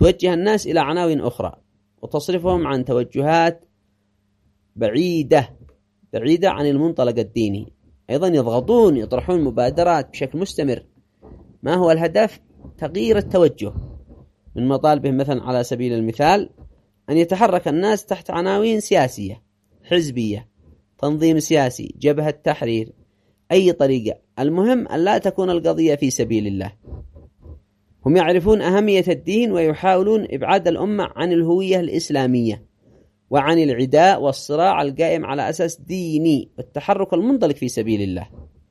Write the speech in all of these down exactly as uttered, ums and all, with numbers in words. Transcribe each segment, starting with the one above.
توجه الناس إلى عناوين أخرى وتصرفهم عن توجهات بعيدة بعيدة عن المنطلق الديني. أيضا يضغطون يطرحون مبادرات بشكل مستمر. ما هو الهدف؟ تغيير التوجه. من مطالبهم مثلا على سبيل المثال أن يتحرك الناس تحت عناوين سياسية، حزبية، تنظيم سياسي، جبهة تحرير، أي طريقة، المهم أن لا تكون القضية في سبيل الله. هم يعرفون أهمية الدين ويحاولون إبعاد الأمة عن الهوية الإسلامية وعن العداء والصراع القائم على أساس ديني والتحرك المنطلق في سبيل الله.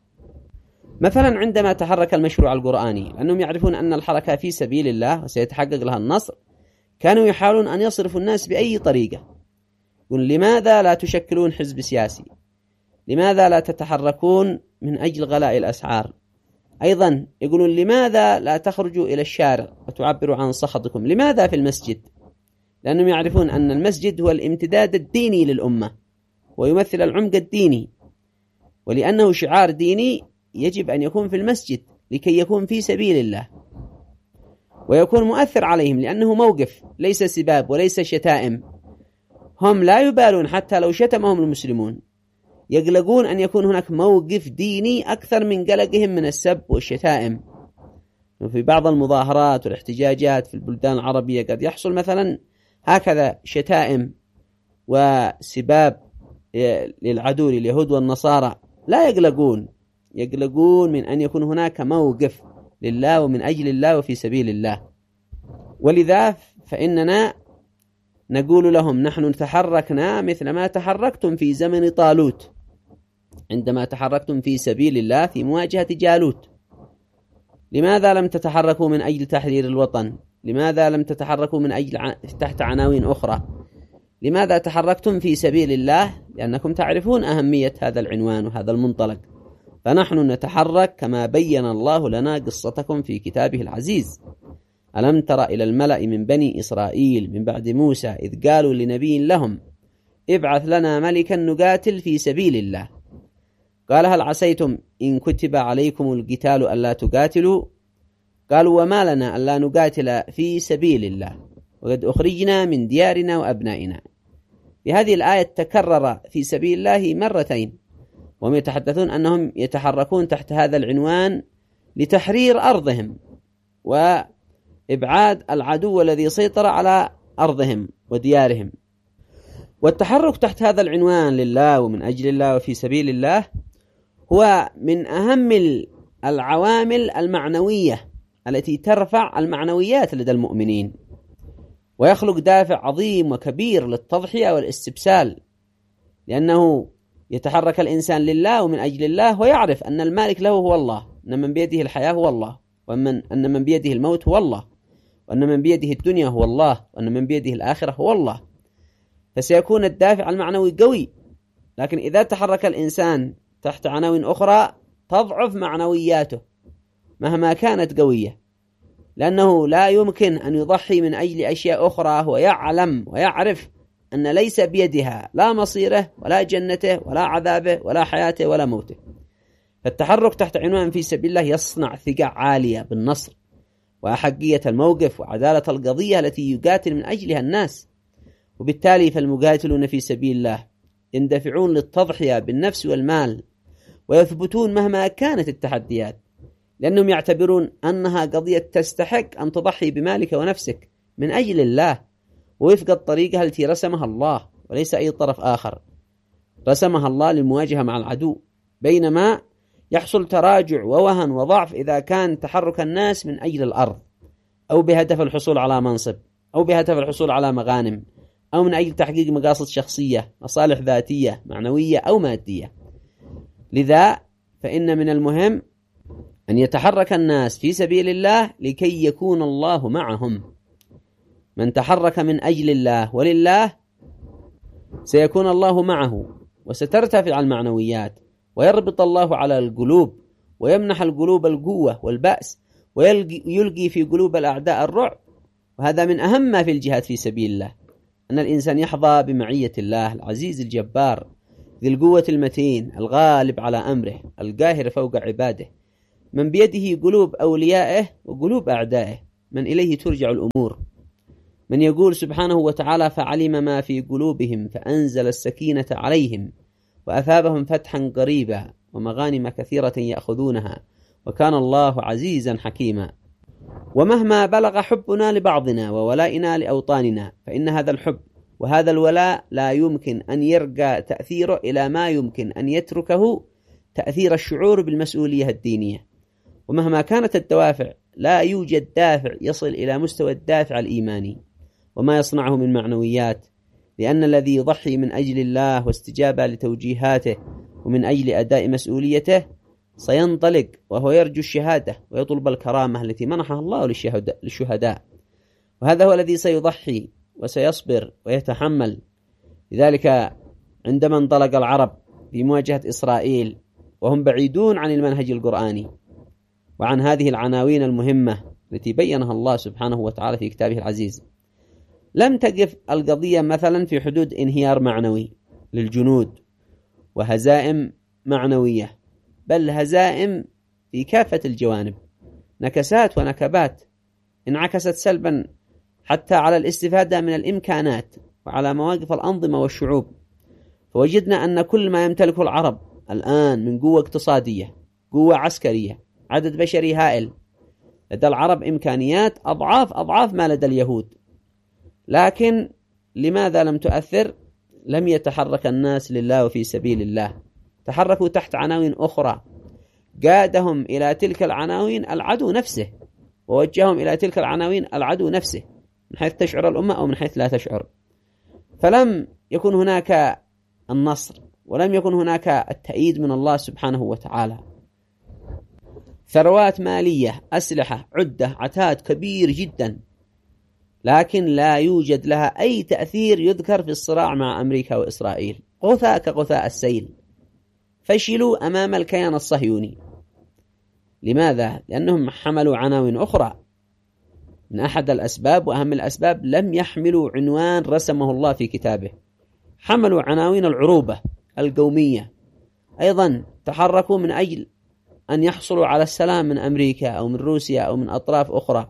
مثلا عندما تحرك المشروع القرآني لأنهم يعرفون أن الحركة في سبيل الله وسيتحقق لها النصر، كانوا يحاولون أن يصرفوا الناس بأي طريقة. يقول لماذا لا تشكلون حزب سياسي؟ لماذا لا تتحركون من أجل غلاء الأسعار؟ أيضا يقولون لماذا لا تخرجوا إلى الشارع وتعبروا عن سخطكم؟ لماذا في المسجد؟ لأنهم يعرفون أن المسجد هو الامتداد الديني للأمة ويمثل العمق الديني، ولأنه شعار ديني يجب أن يكون في المسجد لكي يكون في سبيل الله ويكون مؤثر عليهم، لأنه موقف ليس سباب وليس شتائم. هم لا يبالون حتى لو شتمهم المسلمون، يقلقون أن يكون هناك موقف ديني أكثر من قلقهم من السب والشتائم. وفي بعض المظاهرات والاحتجاجات في البلدان العربية قد يحصل مثلا هكذا شتائم وسباب للعدو لليهود والنصارى، لا يقلقون يقلقون من أن يكون هناك موقف لله ومن أجل الله وفي سبيل الله. ولذا فإننا نقول لهم نحن تحركنا مثل ما تحركتم في زمن طالوت عندما تحركتم في سبيل الله في مواجهة جالوت. لماذا لم تتحركوا من أجل تحرير الوطن؟ لماذا لم تتحركوا من أجل ع... تحت عناوين أخرى؟ لماذا تحركتم في سبيل الله؟ لأنكم تعرفون أهمية هذا العنوان وهذا المنطلق. فنحن نتحرك كما بين الله لنا قصتكم في كتابه العزيز. ألم تر إلى الملأ من بني إسرائيل من بعد موسى إذ قالوا لنبي لهم ابعث لنا ملكا نقاتل في سبيل الله، قال هل عسيتم إن كتب عليكم القتال ألا تقاتلوا؟ قالوا وما لنا ألا نقاتل في سبيل الله وقد أخرجنا من ديارنا وأبنائنا. في هذه الآية تكرر في سبيل الله مرتين، وهم يتحدثون أنهم يتحركون تحت هذا العنوان لتحرير أرضهم وإبعاد العدو الذي سيطر على أرضهم وديارهم. والتحرك تحت هذا العنوان لله ومن أجل الله وفي سبيل الله هو من أهم العوامل المعنوية التي ترفع المعنويات لدى المؤمنين ويخلق دافع عظيم وكبير للتضحية والاستبسال، لأنه يتحرك الإنسان لله ومن أجل الله ويعرف أن المالك له هو الله، أن من بيده الحياة هو الله، وأن أن من بيده الموت هو الله، وأن من بيده الدنيا هو الله، وأن من بيده الآخرة هو الله. فسيكون الدافع المعنوي قوي. لكن إذا تحرك الإنسان تحت عناوين أخرى تضعف معنوياته مهما كانت قوية، لأنه لا يمكن أن يضحي من أجل أشياء أخرى ويعلم ويعرف أن ليس بيدها لا مصيره ولا جنته ولا عذابه ولا حياته ولا موته. فالتحرك تحت عنوان في سبيل الله يصنع ثقة عالية بالنصر وأحقية الموقف وعدالة القضية التي يقاتل من أجلها الناس. وبالتالي فالمقاتلون في سبيل الله يندفعون للتضحية بالنفس والمال ويثبتون مهما كانت التحديات، لأنهم يعتبرون أنها قضية تستحق أن تضحي بمالك ونفسك من أجل الله ووفق الطريقة التي رسمها الله وليس أي طرف آخر رسمها الله للمواجهة مع العدو. بينما يحصل تراجع ووهن وضعف إذا كان تحرك الناس من أجل الأرض أو بهدف الحصول على منصب أو بهدف الحصول على مغانم أو من أجل تحقيق مقاصد شخصية، مصالح ذاتية معنوية أو مادية. لذا فإن من المهم أن يتحرك الناس في سبيل الله لكي يكون الله معهم. من تحرك من أجل الله ولله سيكون الله معه وسترتفع المعنويات ويربط الله على القلوب ويمنح القلوب القوة والبأس ويلقي في قلوب الأعداء الرعب. وهذا من أهم ما في الجهاد في سبيل الله، أن الإنسان يحظى بمعية الله العزيز الجبار ذي القوة المتين الغالب على أمره القاهر فوق عباده، من بيده قلوب أوليائه وقلوب أعدائه، من إليه ترجع الأمور. من يقول سبحانه وتعالى فعلم ما في قلوبهم فأنزل السكينة عليهم وأثابهم فتحا قريبا ومغانم كثيرة يأخذونها وكان الله عزيزا حكيما. ومهما بلغ حبنا لبعضنا وولائنا لأوطاننا فإن هذا الحب وهذا الولاء لا يمكن أن يرقى تأثيره إلى ما يمكن أن يتركه تأثير الشعور بالمسؤولية الدينية. ومهما كانت الدوافع لا يوجد دافع يصل إلى مستوى الدافع الإيماني وما يصنعه من معنويات، لأن الذي يضحي من أجل الله واستجابة لتوجيهاته ومن أجل أداء مسؤوليته سينطلق وهو يرجو الشهادة ويطلب الكرامة التي منحها الله للشهداء، وهذا هو الذي سيضحي وسيصبر ويتحمل. لذلك عندما انطلق العرب في مواجهة إسرائيل وهم بعيدون عن المنهج القرآني وعن هذه العناوين المهمة التي بينها الله سبحانه وتعالى في كتابه العزيز، لم تقف القضية مثلا في حدود انهيار معنوي للجنود وهزائم معنوية، بل هزائم في كافة الجوانب، نكسات ونكبات انعكست سلبا حتى على الاستفادة من الإمكانات وعلى مواقف الأنظمة والشعوب. فوجدنا أن كل ما يمتلكه العرب الآن من قوة اقتصادية، قوة عسكرية، عدد بشري هائل، لدى العرب إمكانيات أضعاف أضعاف ما لدى اليهود، لكن لماذا لم تؤثر؟ لم يتحرك الناس لله وفي سبيل الله، تحركوا تحت عناوين أخرى قادهم إلى تلك العناوين العدو نفسه، ووجههم إلى تلك العناوين العدو نفسه من حيث تشعر الأمة أو من حيث لا تشعر. فلم يكن هناك النصر ولم يكن هناك التأييد من الله سبحانه وتعالى. ثروات مالية، أسلحة، عدة، عتاد كبير جدا، لكن لا يوجد لها أي تأثير يذكر في الصراع مع أمريكا وإسرائيل، غثاء كغثاء السيل، فشلوا أمام الكيان الصهيوني. لماذا؟ لأنهم حملوا عناوين أخرى. من أحد الأسباب وأهم الأسباب لم يحملوا عنوان رسمه الله في كتابه، حملوا عناوين العروبة القومية. أيضا تحركوا من أجل أن يحصلوا على السلام من أمريكا أو من روسيا أو من أطراف أخرى،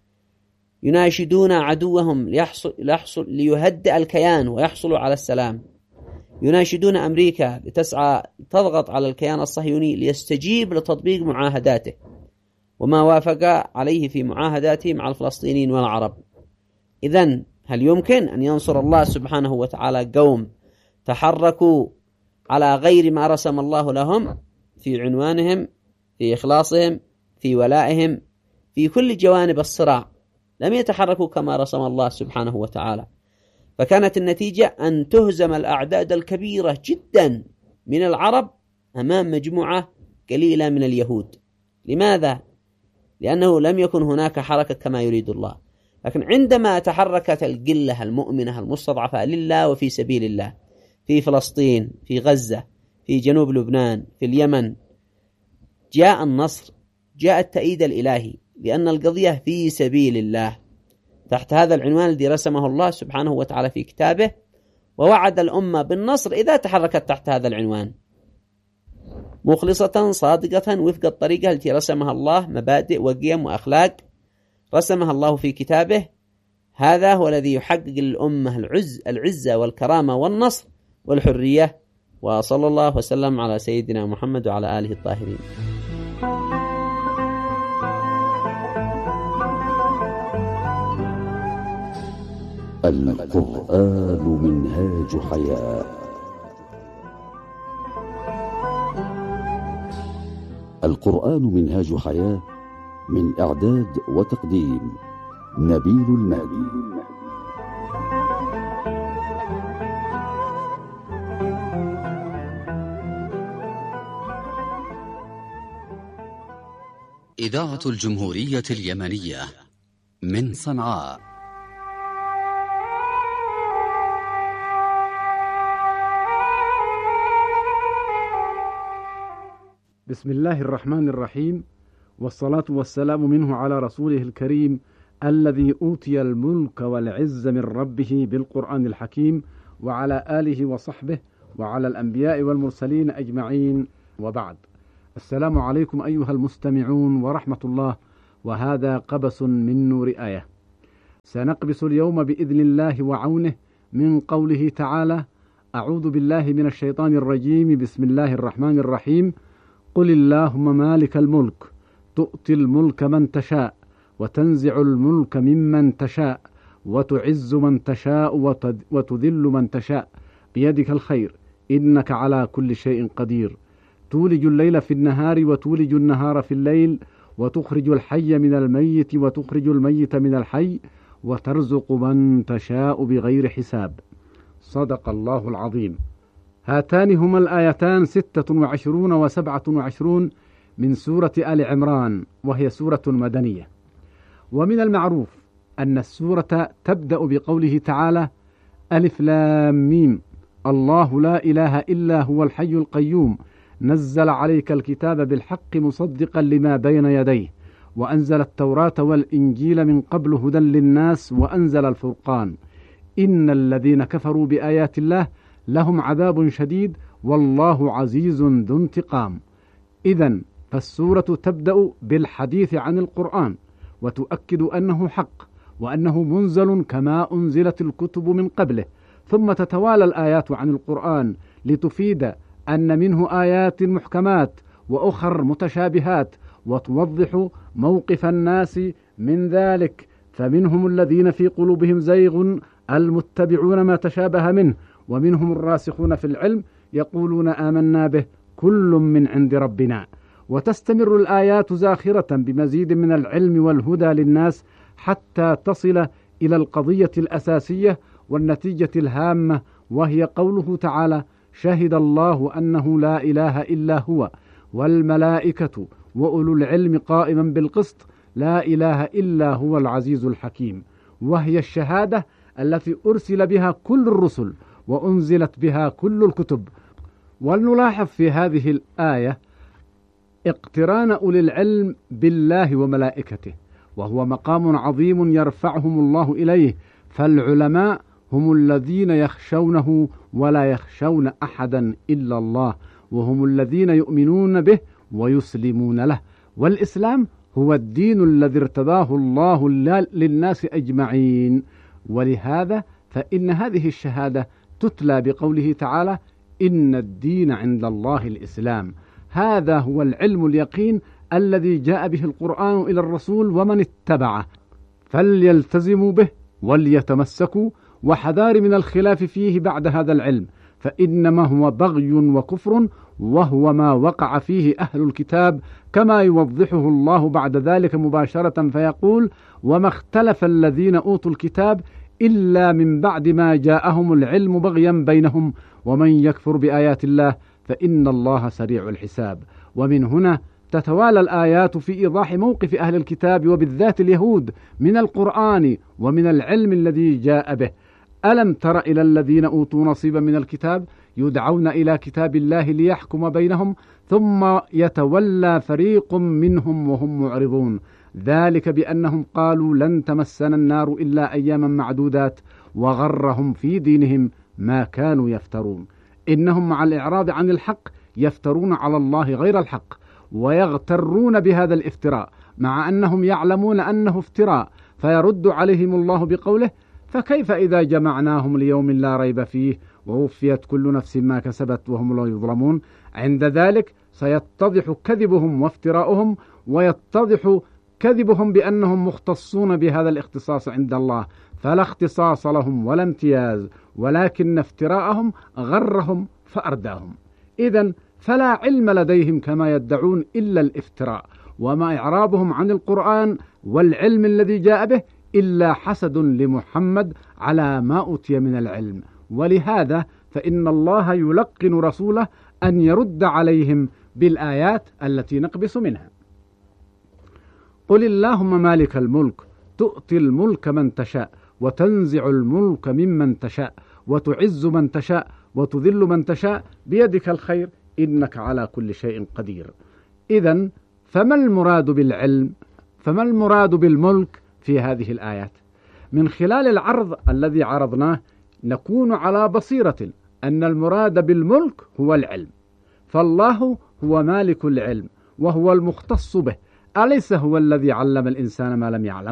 يناشدون عدوهم ليحصل, ليحصل ليهدئ الكيان ويحصلوا على السلام، يناشدون أمريكا لتسعى تضغط على الكيان الصهيوني ليستجيب لتطبيق معاهداته وما وافق عليه في معاهداته مع الفلسطينيين والعرب. إذن هل يمكن أن ينصر الله سبحانه وتعالى قوم تحركوا على غير ما رسم الله لهم في عنوانهم، في إخلاصهم، في ولائهم، في كل جوانب الصراع؟ لم يتحركوا كما رسم الله سبحانه وتعالى. فكانت النتيجة أن تهزم الأعداد الكبيرة جدا من العرب أمام مجموعة قليلة من اليهود. لماذا؟ لأنه لم يكن هناك حركة كما يريد الله. لكن عندما تحركت القلة المؤمنة المستضعفة لله وفي سبيل الله في فلسطين، في غزة، في جنوب لبنان، في اليمن، جاء النصر، جاء التأييد الإلهي، لأن القضية في سبيل الله تحت هذا العنوان الذي رسمه الله سبحانه وتعالى في كتابه، ووعد الأمة بالنصر إذا تحركت تحت هذا العنوان مخلصة صادقة وفق الطريقة التي رسمها الله، مبادئ وقيم وأخلاق رسمها الله في كتابه. هذا هو الذي يحقق للأمة العز العزة والكرامة والنصر والحرية. وصلى الله وسلم على سيدنا محمد وعلى آله الطاهرين. القرآن منهاج حياة. القرآن منهاج حياة، من إعداد وتقديم نبيل المهدي. إذاعة الجمهورية اليمنية من صنعاء. بسم الله الرحمن الرحيم، والصلاة والسلام منه على رسوله الكريم الذي أوتي الملك والعز من ربه بالقرآن الحكيم، وعلى آله وصحبه وعلى الأنبياء والمرسلين أجمعين، وبعد. السلام عليكم أيها المستمعون ورحمة الله، وهذا قبس من نور آية. سنقبس اليوم بإذن الله وعونه من قوله تعالى: أعوذ بالله من الشيطان الرجيم، بسم الله الرحمن الرحيم. قل اللهم مالك الملك تؤتي الملك من تشاء وتنزع الملك ممن تشاء وتعز من تشاء وتذل من تشاء بيدك الخير إنك على كل شيء قدير. تولج الليل في النهار وتولج النهار في الليل وتخرج الحي من الميت وتخرج الميت من الحي وترزق من تشاء بغير حساب. صدق الله العظيم. هاتان هما الآيتان ستة وعشرون وسبعة وعشرون من سورة آل عمران، وهي سورة مدنية. ومن المعروف أن السورة تبدأ بقوله تعالى: ألف لام ميم، الله لا إله إلا هو الحي القيوم، نزل عليك الكتاب بالحق مصدقا لما بين يديه، وأنزل التوراة والإنجيل من قبل هدى للناس، وأنزل الفرقان، إن الذين كفروا بآيات الله لهم عذاب شديد والله عزيز ذو انتقام. إذن فالسورة تبدأ بالحديث عن القرآن، وتؤكد أنه حق وأنه منزل كما أنزلت الكتب من قبله، ثم تتوالى الآيات عن القرآن لتفيد أن منه آيات محكمات وأخر متشابهات، وتوضح موقف الناس من ذلك، فمنهم الذين في قلوبهم زيغ المتبعون ما تشابه منه، ومنهم الراسخون في العلم يقولون آمنا به كل من عند ربنا. وتستمر الآيات زاخرة بمزيد من العلم والهدى للناس حتى تصل إلى القضية الأساسية والنتيجة الهامة، وهي قوله تعالى: شهد الله أنه لا إله إلا هو والملائكة وأولو العلم قائما بالقسط لا إله إلا هو العزيز الحكيم. وهي الشهادة التي أرسل بها كل الرسل وأنزلت بها كل الكتب. ولنلاحظ في هذه الآية اقتران أولي العلم بالله وملائكته، وهو مقام عظيم يرفعهم الله إليه، فالعلماء هم الذين يخشونه ولا يخشون أحدا إلا الله، وهم الذين يؤمنون به ويسلمون له. والإسلام هو الدين الذي ارتضاه الله للناس أجمعين، ولهذا فإن هذه الشهادة تتلى بقوله تعالى: إن الدين عند الله الإسلام. هذا هو العلم اليقين الذي جاء به القرآن إلى الرسول ومن اتبعه، فليلتزموا به وليتمسكوا، وحذار من الخلاف فيه بعد هذا العلم، فإنما هو بغي وكفر، وهو ما وقع فيه أهل الكتاب، كما يوضحه الله بعد ذلك مباشرة فيقول: وما اختلف الذين أوتوا الكتاب إلا من بعد ما جاءهم العلم بغيا بينهم، ومن يكفر بآيات الله فإن الله سريع الحساب. ومن هنا تتوالى الآيات في إيضاح موقف أهل الكتاب وبالذات اليهود من القرآن ومن العلم الذي جاء به. ألم تر إلى الذين أوتوا نصيبا من الكتاب يدعون إلى كتاب الله ليحكم بينهم ثم يتولى فريق منهم وهم معرضون، ذلك بأنهم قالوا لن تمسنا النار إلا أياما معدودات وغرهم في دينهم ما كانوا يفترون. إنهم مع الإعراض عن الحق يفترون على الله غير الحق، ويغترون بهذا الافتراء مع أنهم يعلمون أنه افتراء، فيرد عليهم الله بقوله: فكيف إذا جمعناهم ليوم لا ريب فيه ووفيت كل نفس ما كسبت وهم لا يظلمون. عند ذلك سيتضح كذبهم وافتراؤهم، ويتضح كذبهم بأنهم مختصون بهذا الاختصاص عند الله، فلا اختصاص لهم ولا امتياز، ولكن افتراءهم غرهم فأرداهم. إذن فلا علم لديهم كما يدعون إلا الافتراء، وما إعراضهم عن القرآن والعلم الذي جاء به إلا حسد لمحمد على ما أوتي من العلم. ولهذا فإن الله يلقن رسوله أن يرد عليهم بالآيات التي نقبس منها. قل اللهم مالك الملك تؤتي الملك من تشاء وتنزع الملك ممن تشاء وتعز من تشاء وتذل من تشاء بيدك الخير إنك على كل شيء قدير. إذن فما المراد بالعلم؟ فما المراد بالملك في هذه الآيات؟ من خلال العرض الذي عرضناه نكون على بصيرة أن المراد بالملك هو العلم، فالله هو مالك العلم وهو المختص به، أليس هو الذي علم الإنسان ما لم يعلم؟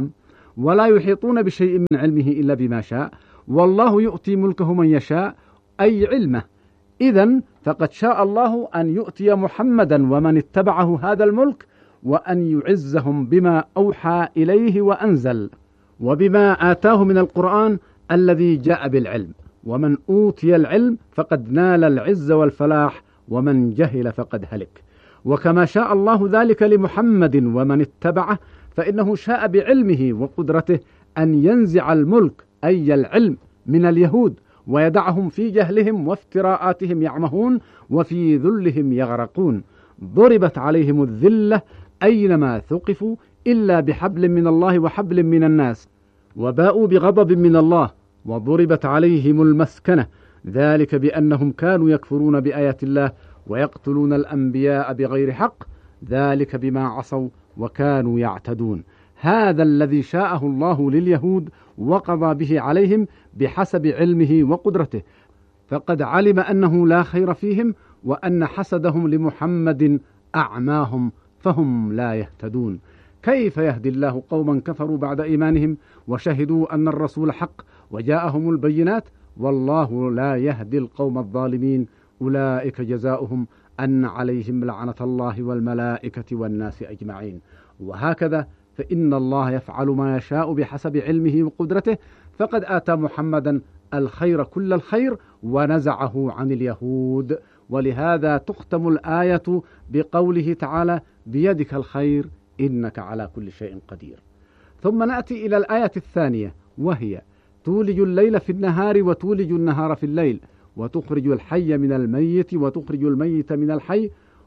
ولا يحيطون بشيء من علمه إلا بما شاء، والله يؤتي ملكه من يشاء، أي علمه. إذن فقد شاء الله أن يؤتي محمدا ومن اتبعه هذا الملك، وأن يعزهم بما أوحى إليه وأنزل، وبما آتاه من القرآن الذي جاء بالعلم. ومن أوتي العلم فقد نال العز والفلاح، ومن جهل فقد هلك. وكما شاء الله ذلك لمحمد ومن اتبعه، فإنه شاء بعلمه وقدرته أن ينزع الملك أي العلم من اليهود، ويدعهم في جهلهم وافتراءاتهم يعمهون، وفي ذلهم يغرقون. ضربت عليهم الذلة أينما ثقفوا إلا بحبل من الله وحبل من الناس، وباءوا بغضب من الله، وضربت عليهم المسكنة، ذلك بأنهم كانوا يكفرون بآيات الله ويقتلون الأنبياء بغير حق، ذلك بما عصوا وكانوا يعتدون. هذا الذي شاءه الله لليهود وقضى به عليهم بحسب علمه وقدرته، فقد علم أنه لا خير فيهم، وأن حسدهم لمحمد أعماهم فهم لا يهتدون. كيف يهدي الله قوما كفروا بعد إيمانهم وشهدوا أن الرسول حق وجاءهم البينات، والله لا يهدي القوم الظالمين. أولئك جزاؤهم أن عليهم لعنة الله والملائكة والناس أجمعين. وهكذا فإن الله يفعل ما يشاء بحسب علمه وقدرته، فقد آتى محمدا الخير كل الخير ونزعه عن اليهود. ولهذا تختم الآية بقوله تعالى: بيدك الخير إنك على كل شيء قدير. ثم نأتي إلى الآية الثانية، وهي: تولج الليل في النهار وتولج النهار في الليل، وتخرج الحي من الميت وتخرج الميت من الحي،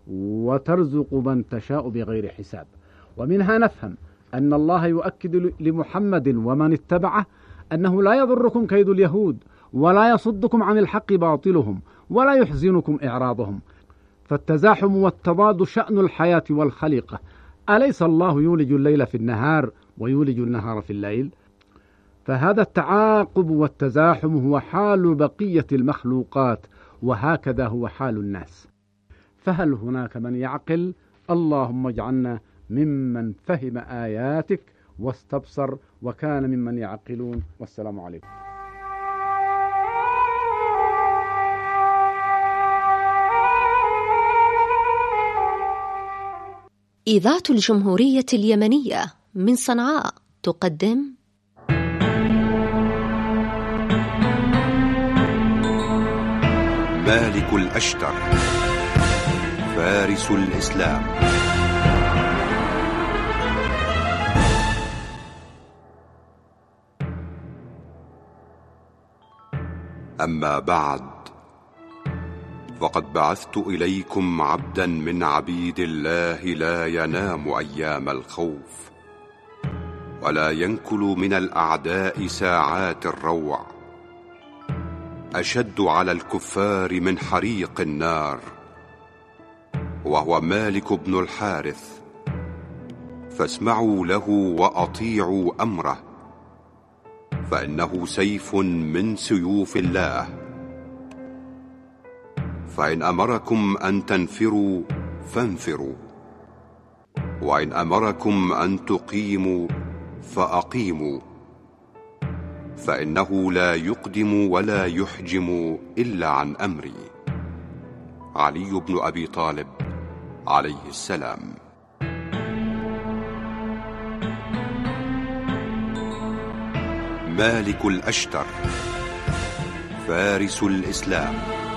وترزق من تشاء بغير حساب. ومنها نفهم أن الله يؤكد لمحمد ومن اتبعه أنه لا يضركم كيد اليهود، ولا يصدكم عن الحق باطلهم، ولا يحزنكم إعراضهم، فالتزاحم والتضاد شأن الحياة والخليقة. أليس الله يولج الليل في النهار ويولج النهار في الليل؟ فهذا التعاقب والتزاحم هو حال بقية المخلوقات، وهكذا هو حال الناس. فهل هناك من يعقل؟ اللهم اجعلنا ممن فهم آياتك واستبصر وكان ممن يعقلون. والسلام عليكم. إذاعة الجمهورية اليمنية من صنعاء تقدم مالك الأشتر فارس الإسلام. أما بعد، فقد بعثت إليكم عبدا من عبيد الله لا ينام أيام الخوف، ولا ينكل من الأعداء ساعات الروع، أشد على الكفار من حريق النار، وهو مالك بن الحارث. فاسمعوا له وأطيعوا أمره، فإنه سيف من سيوف الله. فإن أمركم أن تنفروا فانفروا، وإن أمركم أن تقيموا فأقيموا، فإنه لا يقدم ولا يحجم إلا عن أمري. علي بن أبي طالب عليه السلام. مالك الأشتر فارس الإسلام.